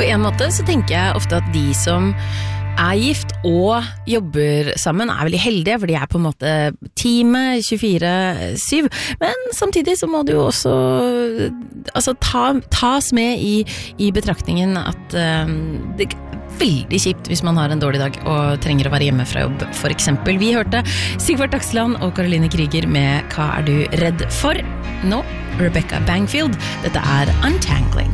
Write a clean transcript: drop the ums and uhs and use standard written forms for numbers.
På en måte så tenker jeg ofte at de som gift og jobber sammen veldig heldige, for de på en måte teamet 24/7, men samtidig så må du jo også tas med i betraktningen at det veldig kjipt hvis man har en dårlig dag og trenger å være hjemme fra jobb, for eksempel. Vi hørte Sigvart Dagsland og Caroline Krüger med Hva du redd for? Nå, Rebecca Bangfield. Dette Untangling.